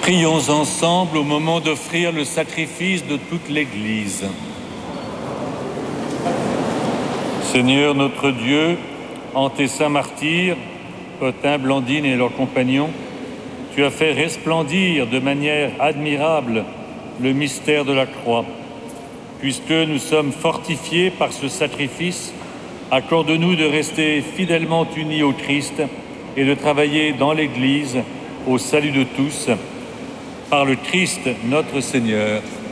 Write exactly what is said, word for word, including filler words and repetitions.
Prions ensemble au moment d'offrir le sacrifice de toute l'Église. Seigneur notre Dieu, en tes saints martyrs, Pothin, Blandine et leurs compagnons, tu as fait resplendir de manière admirable le mystère de la croix. Puisque nous sommes fortifiés par ce sacrifice, accorde-nous de rester fidèlement unis au Christ et de travailler dans l'Église au salut de tous. Par le Christ notre Seigneur.